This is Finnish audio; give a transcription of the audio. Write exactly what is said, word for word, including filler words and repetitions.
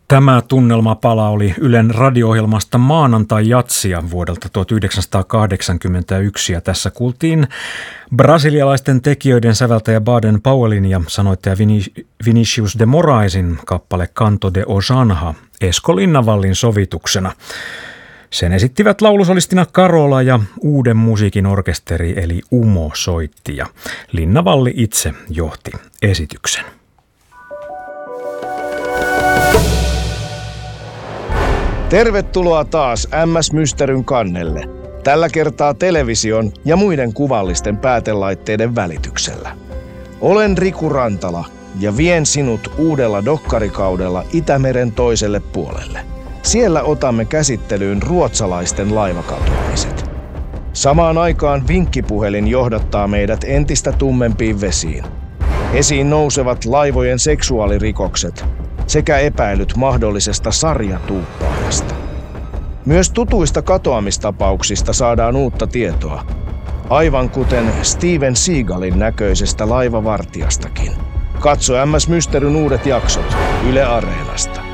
Tämä tunnelmapala oli Ylen radio-ohjelmasta Maanantai-jatsia vuodelta tuhatyhdeksänsataakahdeksankymmentäyksi ja tässä kuultiin brasilialaisten tekijöiden säveltäjä Baden Powellin ja sanoittaja Vinicius de Moraisin kappale Canto de Ozanha Esko Linnavallin sovituksena. Sen esittivät laulusolistina Karola ja Uuden musiikin orkesteri eli Umo soitti ja Linnavalli itse johti esityksen. Tervetuloa taas M S Mysteryn kannelle. Tällä kertaa television ja muiden kuvallisten päätelaitteiden välityksellä. Olen Riku Rantala ja vien sinut uudella dokkarikaudella Itämeren toiselle puolelle. Siellä otamme käsittelyyn ruotsalaisten laivakatoamiset. Samaan aikaan vinkkipuhelin johdattaa meidät entistä tummempiin vesiin. Esiin nousevat laivojen seksuaalirikokset sekä epäilyt mahdollisesta sarjatuuppaajasta. Myös tutuista katoamistapauksista saadaan uutta tietoa, aivan kuten Steven Seagalin näköisestä laivavartijastakin. Katso M S Mysteryn uudet jaksot Yle Areenasta.